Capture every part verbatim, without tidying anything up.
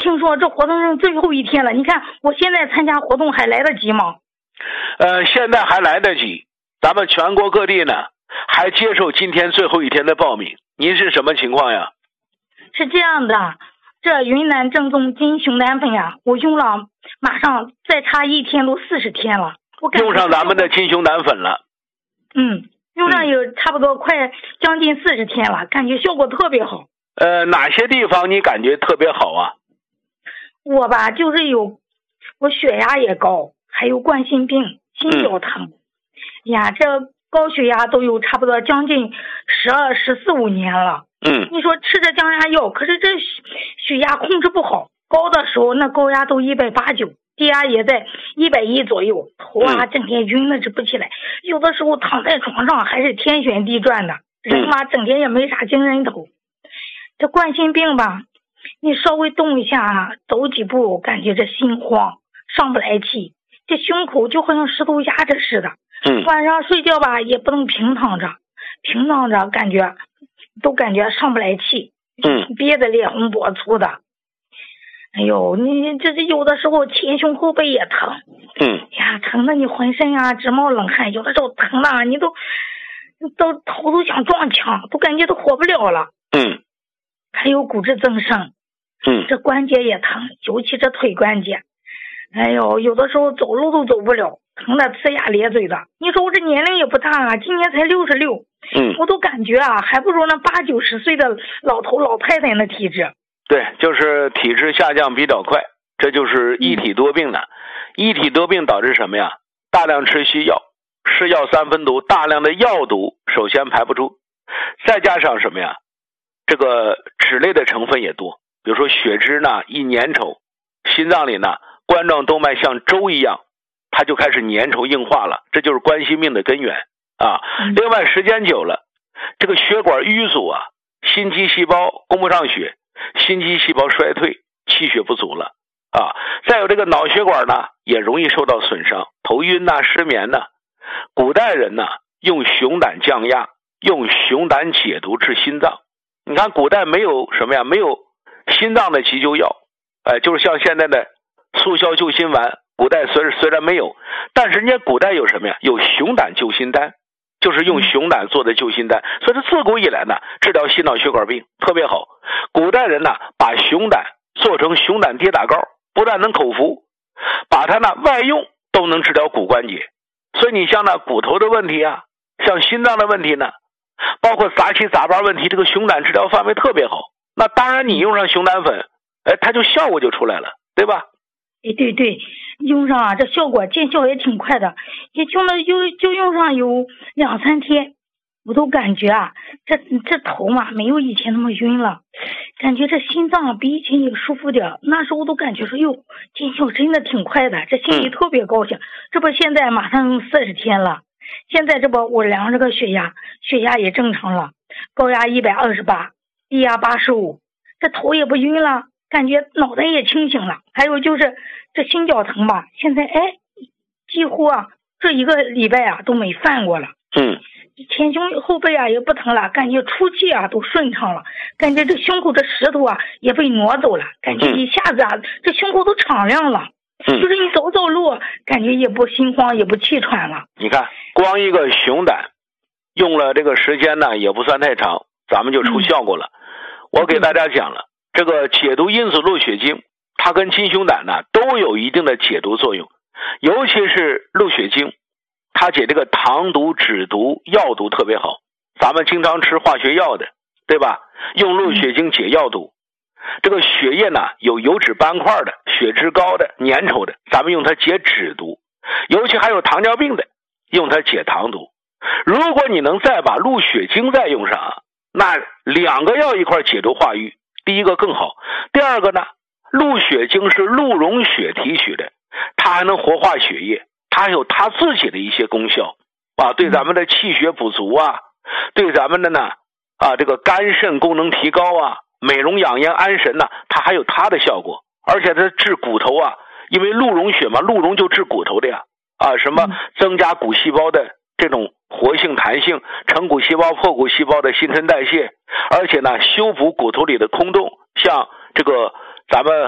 听说这活动是最后一天了，你看我现在参加活动还来得及吗？ 呃，现在还来得及，咱们全国各地呢还接受今天最后一天的报名。您是什么情况呀？ 是这样的，这云南正宗金熊胆粉呀，我用了马上再差一天都四十天了，我感觉用上咱们的金熊胆粉了。 嗯，用上有差不多快将近四十天了，感觉效果特别好。 呃，哪些地方你感觉特别好啊？ 我吧，就是有我血压也高，还有冠心病、心绞疼。嗯、呀，这高血压都有差不多将近十二、十四五年了。 嗯， 你说吃着降压药，可是这血压控制不好，高的时候那高压都一百八九，低压也在一百一左右，头啊整天晕的直不起来，有的时候躺在床上还是天旋地转的，人嘛整天也没啥精神头。这冠心病吧，你稍微动一下，走几步，感觉这心慌，上不来气，这胸口就好像石头压着似的。 嗯， 晚上睡觉吧也不能平躺着，平躺着感觉都感觉上不来气。 嗯， 憋得脸红脖粗的。哎呦，你这这有的时候前胸后背也疼。 嗯， 呀，疼的你浑身啊直冒冷汗，有的时候疼的你都都头都想撞墙，都感觉都活不了了。 嗯。 还有骨质增生， 嗯， 这关节也疼，尤其这腿关节，哎呦，有的时候走路都走不了，疼得呲牙咧嘴的。你说我这年龄也不大啊，今年才六十六， 嗯， 我都感觉啊，还不如那八九十岁的老头老太太的体质。 对，就是体质下降比较快，这就是一体多病的。嗯、一体多病导致什么呀？大量吃西药，是药三分毒，大量的药毒首先排不出，再加上什么呀？这个脂类的成分也多，比如说血脂呢一粘稠，心脏里呢冠状动脉像粥一样，它就开始粘稠硬化了，这就是冠心病的根源啊。另外时间久了，这个血管淤阻啊，心肌细胞供不上血，心肌细胞衰退，气血不足了啊。再有这个脑血管呢也容易受到损伤，头晕呐、失眠呐。古代人呢用熊胆降压，用熊胆解毒治心脏。你看古代没有什么呀，没有心脏的急救药，呃，就是像现在的速效救心丸，古代虽虽然没有，但是人家古代有什么呀？有熊胆救心丹，就是用熊胆做的救心丹。所以说自古以来呢，治疗心脑血管病特别好。古代人呢，把熊胆做成熊胆跌打膏，不但能口服，把它呢外用都能治疗骨关节。所以你像那骨头的问题啊，像心脏的问题呢，包括杂七杂八问题，这个熊胆治疗范围特别好。那当然你用上熊胆粉，哎，它就效果就出来了，对吧？ 哎，对对，用上啊，这效果见效也挺快的，也用了就就用上有两三天，我都感觉啊，这这头嘛没有以前那么晕了，感觉这心脏比以前也舒服点。那时候都感觉说哟，见效真的挺快的，这心里特别高兴。这不现在马上四十天了。现在这不我量这个血压，血压也正常了，高压一百二十八，低压八十五，这头也不晕了，感觉脑袋也清醒了。还有就是这心绞疼吧，现在哎，几乎啊这一个礼拜啊都没犯过了。 嗯， 前胸后背啊也不疼了，感觉出气啊都顺畅了，感觉这胸口这石头啊也被挪走了，感觉一下子啊这胸口都敞亮了。 嗯， 就是你走走路，感觉也不心慌，也不气喘了。 你看，光一个熊胆，用了这个时间呢，也不算太长，咱们就出效果了。嗯、我给大家讲了，这个解毒因子鹿血精，它跟金熊胆呢都有一定的解毒作用，尤其是鹿血精，它解这个糖毒、脂毒、药毒特别好。咱们经常吃化学药的，对吧？用鹿血精解药毒。这个血液呢有油脂斑块的，血脂高的，粘稠的，咱们用它解脂毒。尤其还有糖尿病的，用它解糖毒。如果你能再把鹿血精再用上，那两个药一块解毒化瘀，第一个更好。第二个呢，鹿血精是鹿茸血提取的，它还能活化血液，它有它自己的一些功效啊，对咱们的气血补足啊，对咱们的呢啊这个肝肾功能提高啊，美容养颜安神呢、啊，它还有它的效果。而且它治骨头啊，因为鹿茸血嘛，鹿茸就治骨头的呀啊，什么增加骨细胞的这种活性弹性，成骨细胞破骨细胞的新陈代谢，而且呢修补骨头里的空洞，像这个咱们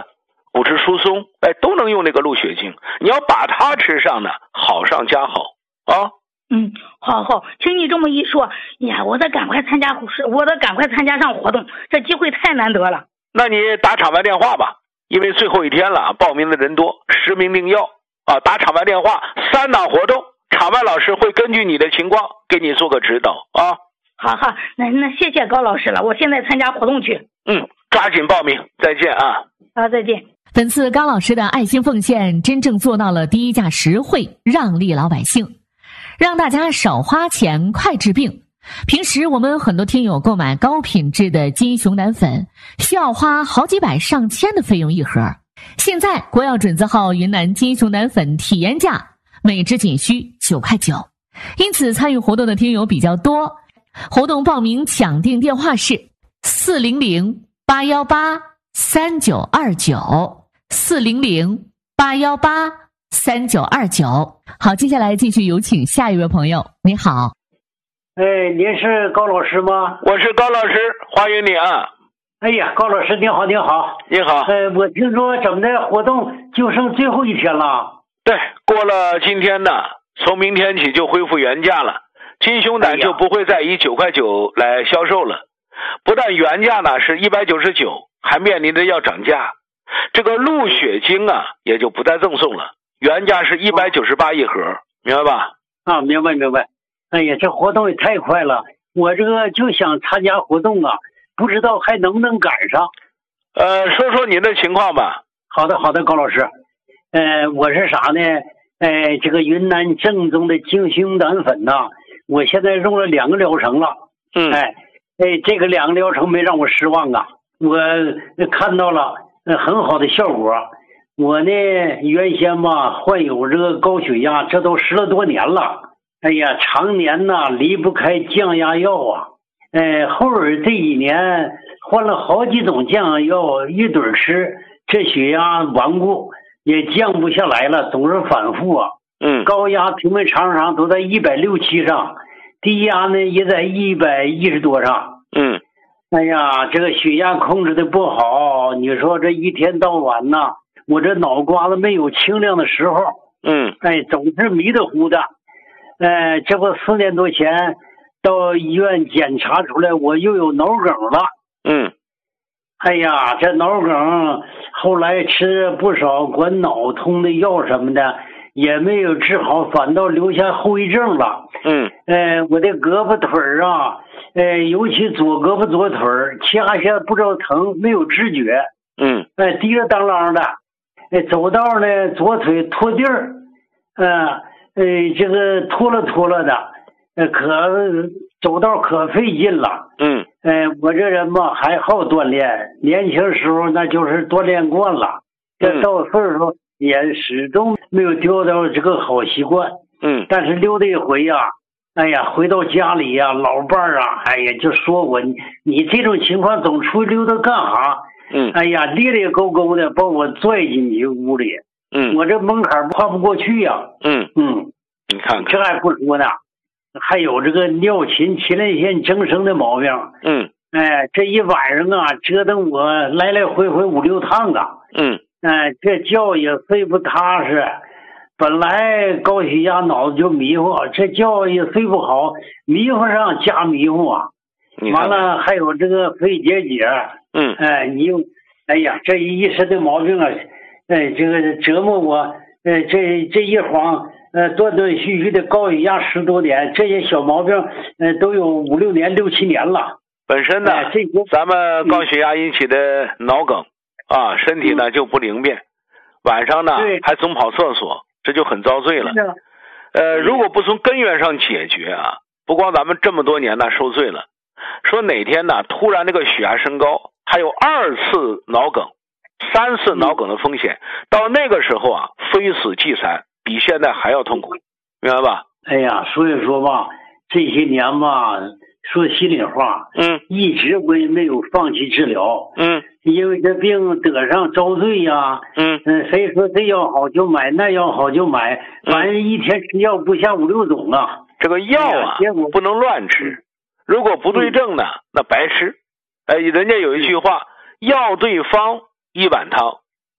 骨质疏松，哎，都能用这个鹿血精。你要把它吃上呢，好上加好啊。 嗯，好好，听你这么一说，呀，我得赶快参加，我得赶快参加上活动，这机会太难得了。 那你打场外电话吧，因为最后一天了，报名的人多，实名定要啊。打场外电话，三档活动，场外老师会根据你的情况给你做个指导啊。 好好，那那谢谢高老师了，我现在参加活动去。 嗯，抓紧报名，再见啊。 好，再见。 本次高老师的爱心奉献真正做到了低价实惠，让利老百姓，让大家少花钱快治病。平时我们很多听友购买高品质的金熊胆粉需要花好几百上千的费用一盒，现在国药准字号云南金熊胆粉体验价每支仅需九块九，因此参与活动的听友比较多。活动报名抢订电话是四零零八一八三九二九四零零八一八三九二九。好，接下来继续有请下一位朋友。你好。 哎，您是高老师吗？ 我是高老师，欢迎你啊。 哎呀，高老师您好，您好。 你好。 呃，我听说咱们的活动就剩最后一天了。 对，过了今天呢，从明天起就恢复原价了。金熊胆就不会再以九块九来销售了，不但原价呢是一百九十九，还面临着要涨价。这个鹿血精啊，也就不再赠送了，原价是一百九十八一盒，明白吧？ 啊，明白明白。哎呀，这活动也太快了，我这个就想参加活动啊，不知道还能不能赶上。 呃，说说您的情况吧。 好的好的，高老师。呃，我是啥呢？呃，这个云南正宗的金熊胆粉呐、啊。我现在用了两个疗程了， 嗯， 哎，哎，这个两个疗程没让我失望啊，我看到了很好的效果。我呢，原先吧患有这个高血压，这都十了多年了，哎呀，常年呐离不开降压药啊，哎，后儿这几年换了好几种降压药，一顿吃，这血压顽固，也降不下来了，总是反复啊。 嗯， 高压平平常常都在一百六七上，低压呢也在一百一十多上。 嗯， 哎呀，这个血压控制的不好，你说这一天到晚呐，我这脑瓜子没有清亮的时候。 嗯， 哎，总是迷糊糊的。呃，这不四年多前到医院检查出来，我又有脑梗了。 嗯， 哎呀，这脑梗后来吃不少管脑通的药什么的。也没有治好，反倒留下后遗症了。 嗯， 呃，我的胳膊腿儿啊，呃，尤其左胳膊左腿儿掐下不知道疼，没有知觉。 嗯， 呃，滴了当啷的，呃，走道呢，左腿拖地儿，呃，呃，这个拖了拖了的，呃，可走道可费劲了。 嗯， 呃，我这人嘛还好锻炼，年轻时候那就是锻炼惯了，这到岁数也始终没有丢掉这个好习惯。 嗯， 但是溜达一回呀、啊，哎呀，回到家里呀、啊，老伴儿啊，哎呀，就说我你你这种情况总出去溜达干啥？ 嗯， 哎呀，咧咧勾勾的把我拽进去屋里。 嗯， 我这门槛跨不过去呀、啊。 嗯嗯， 你看看， 这还不说呢，还有这个尿频、前列腺增生的毛病。 嗯， 哎，这一晚上啊，折腾我来来回回五六趟啊。 嗯， 哎，这觉也睡不踏实。本来高血压脑子就迷糊，这觉也睡不好，迷糊上加迷糊啊。完了还有这个肺结节。 嗯， 哎，你又，哎呀，这一身的毛病啊，哎，这个折磨我，呃，这这一晃，呃，断断续续的高血压十多年，这些小毛病，呃，都有五六年、六七年了。 本身呢， 哎、这咱们高血压引起的脑梗、嗯、啊，身体呢就不灵便，晚上呢还总跑厕所，这就很遭罪了。呃，如果不从根源上解决啊，不光咱们这么多年呢受罪了，说哪天呢突然这个血压升高，还有二次脑梗、三次脑梗的风险，到那个时候啊，非死即残，比现在还要痛苦，明白吧？ 哎呀，所以说吧，这些年吧，说心里话， 嗯， 一直我也没有放弃治疗， 嗯， 因为这病得上遭罪呀， 嗯嗯，谁说这药好就买，那药好就买，反正一天吃药不下五六种啊。 这个药啊，哎、不能乱吃，如果不对症呢，嗯、那白吃。哎，人家有一句话，药对方一碗汤，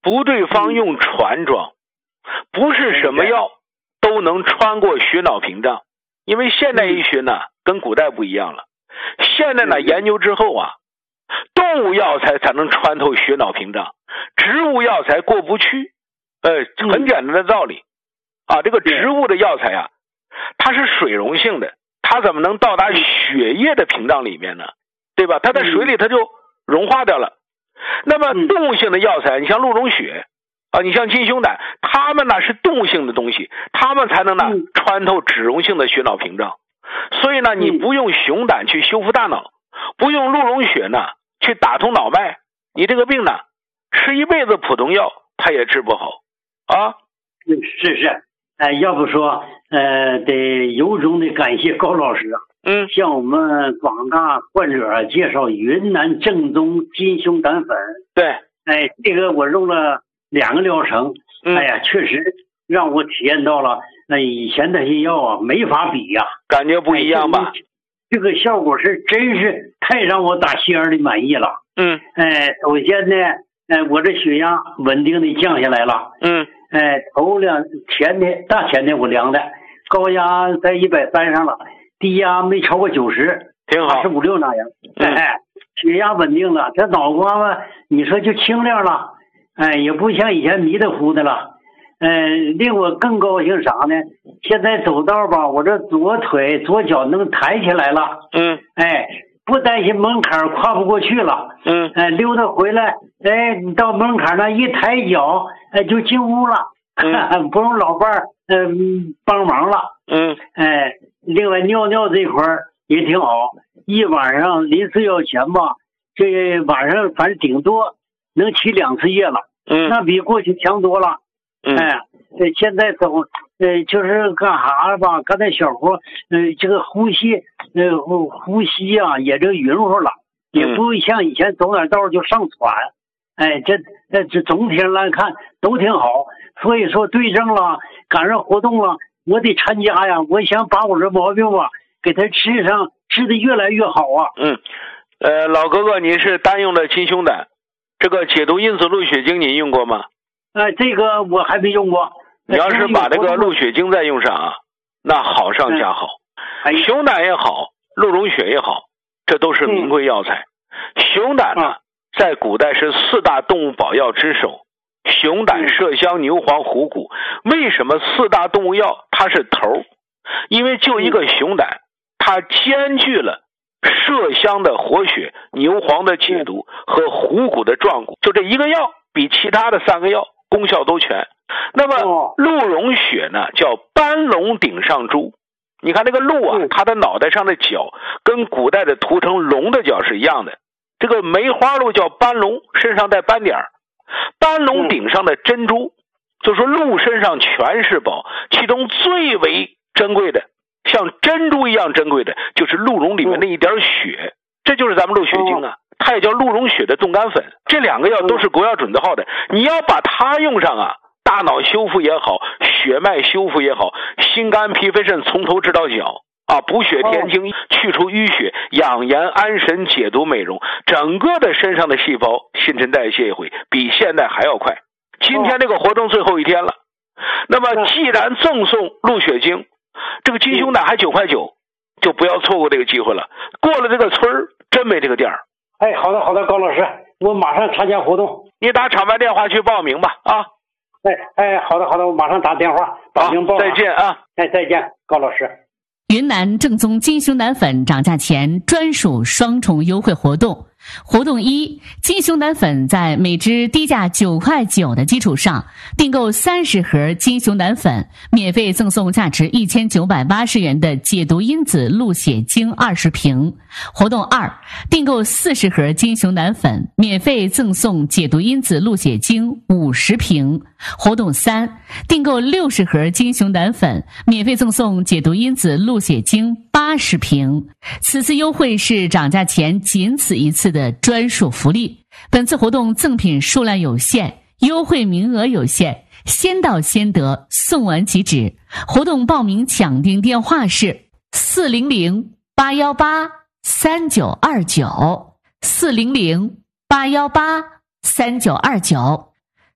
不对方用船装，不是什么药都能穿过血脑屏障。因为现代医学呢跟古代不一样了，现在呢研究之后啊，动物药材才能穿透血脑屏障，植物药材过不去。呃，很简单的道理啊，这个植物的药材啊，它是水溶性的，它怎么能到达血液的屏障里面呢？对吧？它在水里它就融化掉了。那么动物性的药材，你像鹿茸血啊，你像金胸胆，它们呢是动物性的东西，它们才能呢穿透脂溶性的血脑屏障。所以呢，你不用熊胆去修复大脑，不用鹿茸血呢去打通脑脉，你这个病呢吃一辈子普通药它也治不好啊。 是是，哎，要不说呃，得由衷的感谢高老师啊， 嗯， 向我们广大患者介绍云南正宗金胸胆粉。 对， 哎，这个我用了两个疗程， 嗯、 哎呀，确实让我体验到了，那、呃、以前那些药啊没法比呀、啊， 感觉不一样吧？ 哎、这个效果是真是太让我打心儿里满意了。 嗯， 哎，首先呢，哎，我这血压稳定的降下来了。 嗯， 哎，头两前天大前天我量的，高压在一百三上了，低压没超过九十， 挺好， 十五六那样。 嗯、 哎，血压稳定了，这脑瓜子你说就清亮了，哎，也不像以前迷的糊的了。嗯、呃，令我更高兴啥呢？现在走道吧，我这左腿左脚能抬起来了。 嗯， 哎，不担心门槛跨不过去了。 嗯， 哎，溜达回来，哎，你到门槛那一抬脚，哎，就进屋了。嗯，不用老伴儿嗯、呃、帮忙了。 嗯， 哎，另外尿尿这块儿也挺好，一晚上临睡觉前吧，这晚上反正顶多能起两次夜了。 嗯， 那比过去强多了。 嗯， 哎，现在走，呃，就是干啥吧，干点小活，呃，这个呼吸，呃，呼呼吸啊，也这匀乎了，也不像以前走点道就上喘。哎，这这这总体上来看都挺好，所以说对症了，赶上活动了，我得参加呀，我想把我这毛病吧给他治上，治得越来越好啊。 嗯，呃，老哥哥，你是单用的金胸胆，这个解毒因子鹿血精你用过吗？ 呃，这个我还没用过。 你要是把这个鹿血精再用上啊，那好上加好。 嗯、 熊胆也好，鹿茸血也好，这都是名贵药材。嗯、熊胆呢，在古代是四大动物保药之首。熊胆、麝香、牛黄、虎骨，为什么四大动物药它是头？因为就一个熊胆，它兼具了麝香的活血、牛黄的解毒和虎骨的壮骨，就这一个药比其他的三个药功效都全。那么鹿茸血呢，叫斑龙顶上珠。你看这个鹿啊，它的脑袋上的角跟古代的涂成龙的角是一样的。这个梅花鹿叫斑龙，身上带斑点儿。斑龙顶上的珍珠，就说鹿身上全是宝，其中最为珍贵的，像珍珠一样珍贵的，就是鹿茸里面那一点血，这就是咱们鹿血精啊。它也叫鹿茸血的冻干粉，这两个药都是国药准字号的。你要把它用上啊，大脑修复也好，血脉修复也好，心肝脾肺肾从头治到脚啊，补血填精，去除淤血，养颜安神，解毒美容，整个的身上的细胞新陈代谢会比现在还要快。今天这个活动最后一天了，那么既然赠送鹿血精，这个金胸胆还九块九，就不要错过这个机会了。过了这个村儿，真没这个店儿。 哎，好的好的，高老师，我马上参加活动。 你打厂办电话去报名吧，啊。 哎哎，好的好的，我马上打电话报名报。 再见啊！ 哎，再见，高老师。 云南正宗金胸胆粉涨价前专属双重优惠活动。活动一，金胸胆粉在每支低价九块九的基础上，订购三十盒金胸胆粉，免费赠送价值一千九百八十元的解毒因子鹿血精二十瓶。活动二，订购四十盒金胸胆粉，免费赠送解毒因子鹿血精五十瓶。活动三，订购六十盒金胸胆粉，免费赠送解毒因子鹿血精八十瓶。此次优惠是涨价前仅此一次的专属福利。本次活动赠品数量有限，优惠名额有限，先到先得，送完即止。活动报名抢订电话是四零零八幺八三九二九四零零八幺八三九二九。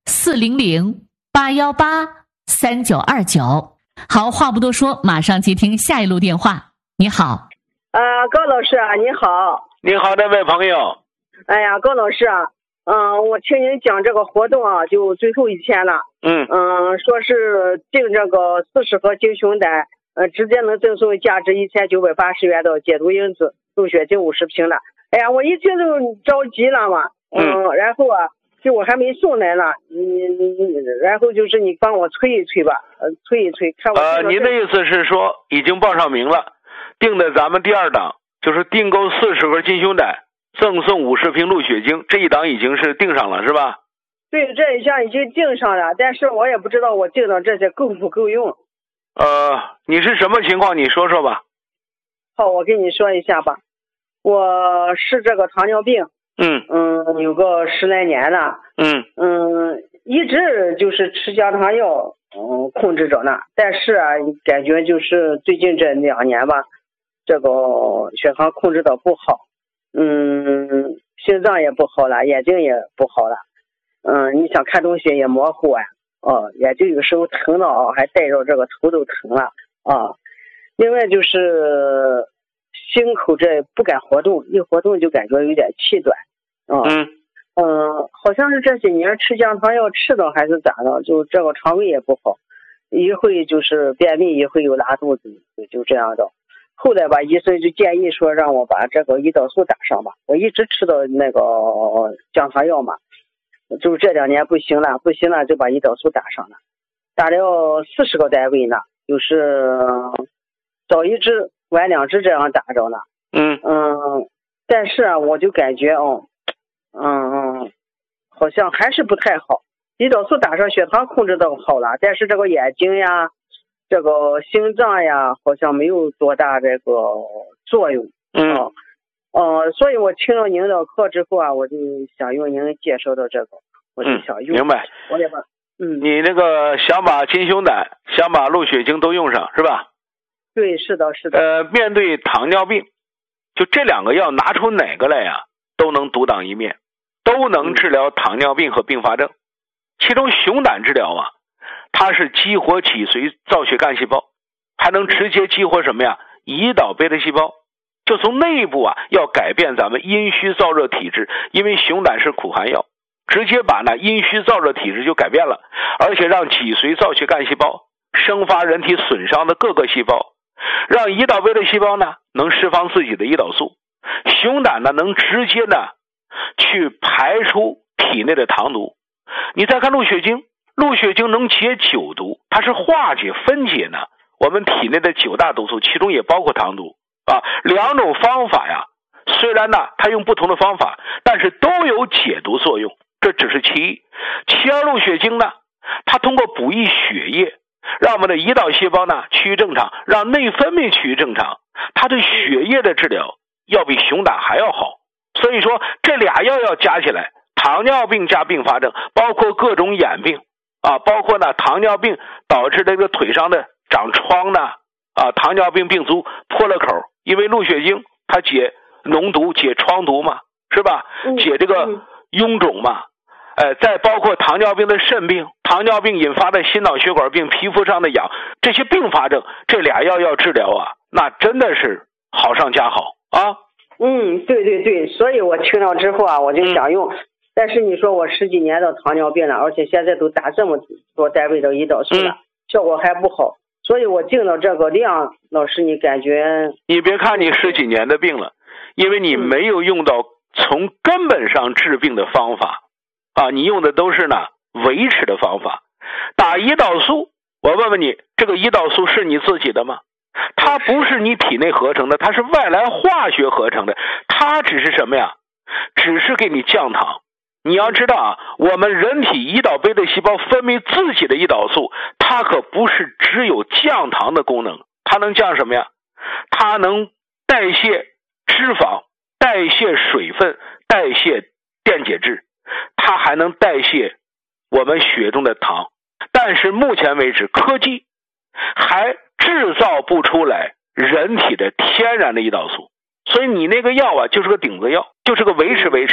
四零零八幺八三九二九。好，话不多说，马上接听下一路电话。你好， 呃，高老师啊，你好。 你好，这位朋友。 哎呀，高老师啊，嗯、呃，我听您讲这个活动啊，就最后一天了。 嗯嗯、呃，说是订这个四十盒精雄胆，呃，直接能赠送价值一千九百八十元的解毒因子入血精五十瓶的。哎呀，我一听就着急了嘛。嗯，嗯然后啊，就我还没送来呢，嗯，然后就是你帮我催一催吧，呃，催一催，看我。 呃，您的意思是说已经报上名了，订的咱们第二档就是订购四十盒金胸胆，赠送五十瓶鹿血精，这一档已经是订上了是吧？ 对，这一项已经订上了，但是我也不知道我订的这些够不够用。 呃，你是什么情况？你说说吧。 好，我跟你说一下吧，我是这个糖尿病。 嗯嗯，有个十来年了。 嗯嗯，一直就是吃降糖药，嗯，控制着呢。但是啊，感觉就是最近这两年吧，这个血糖控制的不好，嗯，心脏也不好了，眼睛也不好了，嗯，你想看东西也模糊啊，哦，眼睛有时候疼的啊，还带着这个头都疼了啊。另外就是心口这不敢活动，一活动就感觉有点气短。啊、 嗯嗯，好像是这些年吃降糖药吃的还是咋的，就这个肠胃也不好，一会就是便秘，一会又拉肚子，就这样的。后来吧，医生就建议说让我把这个胰岛素打上吧，我一直吃的那个降糖药嘛，就这两年不行了，不行了就把胰岛素打上了，打了四十个单位呢，就是早一支晚两支这样打着呢。 嗯嗯，但是啊，我就感觉哦。嗯嗯，好像还是不太好。胰岛素打上，血糖控制的好了，但是这个眼睛呀，这个心脏呀，好像没有多大这个作用。 嗯， 呃、嗯，所以我听了您的课之后啊，我就想用您介绍的这个，我就想用。 嗯、明白。 我也把，嗯， 你那个想把金胸胆、想把鹿血精都用上是吧？ 对，是的，是的。 呃，面对糖尿病，就这两个药拿出哪个来呀，都能独当一面。都能治疗糖尿病和并发症，其中熊胆治疗啊，它是激活脊髓造血干细胞，还能直接激活什么呀？胰岛贝塔细胞，就从内部啊要改变咱们阴虚燥热体质，因为熊胆是苦寒药，直接把那阴虚燥热体质就改变了，而且让脊髓造血干细胞生发人体损伤的各个细胞，让胰岛贝塔细胞呢能释放自己的胰岛素，熊胆呢能直接呢去排出体内的糖毒。你再看鹿血精，鹿血精能解九毒，它是化解分解呢我们体内的九大毒素，其中也包括糖毒啊。两种方法呀，虽然呢它用不同的方法，但是都有解毒作用，这只是其一。其二，鹿血精呢，它通过补益血液，让我们的胰岛细胞呢趋于正常，让内分泌趋于正常，它对血液的治疗要比熊胆还要好。所以说这俩药要加起来，糖尿病加并发症，包括各种眼病啊，包括呢糖尿病导致这个腿上的长疮呢啊，糖尿病病足破了口，因为鹿血精它解脓毒解疮毒嘛，是吧？解这个臃肿嘛，呃，再包括糖尿病的肾病，糖尿病引发的心脑血管病，皮肤上的痒，这些并发症，这俩药要治疗啊，那真的是好上加好啊。 嗯，对对对，所以我听了之后啊，我就想用。嗯、但是你说我十几年的糖尿病了，而且现在都打这么多单位的胰岛素了，嗯、效果还不好，所以我定了这个量。老师，你感觉？ 你别看你十几年的病了，因为你没有用到从根本上治病的方法啊，你用的都是呢维持的方法。打胰岛素，我问问你，这个胰岛素是你自己的吗？它不是你体内合成的，它是外来化学合成的，它只是什么呀？只是给你降糖。你要知道啊，我们人体胰岛贝塔细胞分泌自己的胰岛素，它可不是只有降糖的功能，它能降什么呀？它能代谢脂肪、代谢水分、代谢电解质，它还能代谢我们血中的糖。但是目前为止，科技还制造不出来人体的天然的胰岛素，所以你那个药啊就是个顶子药，就是个维持维持，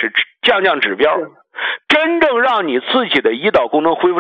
降降指标，真正让你自己的胰岛功能恢复